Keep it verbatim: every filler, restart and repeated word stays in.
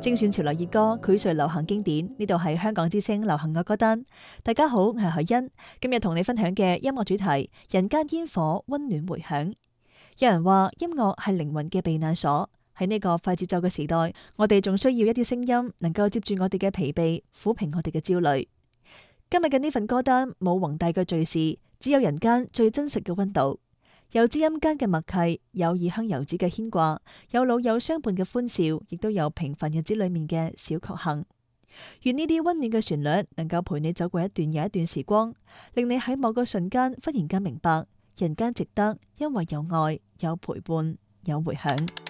精選潮流熱歌，膾炙流行經典。呢度係香港之聲流行樂歌單。大家好，我係海欣，今日同你分享嘅音樂主題《人間煙火》，溫暖回響。有人話音樂係靈魂嘅避難所，喺呢個快節奏嘅時代，我哋仲需要一啲聲音，能夠接住我哋嘅疲憊，撫平我哋嘅焦慮。今日嘅呢份歌單冇宏大嘅敘事，只有人間最真實嘅溫度。有知音間嘅默契，有異鄉遊子嘅牽掛，有老友相伴嘅歡笑，亦都有平凡日子裏面嘅小確幸。願呢啲溫暖嘅旋律能夠陪你走過一段又一段時光，令你喺某個瞬間忽然間明白，人間值得，因為有愛、有陪伴、有回響。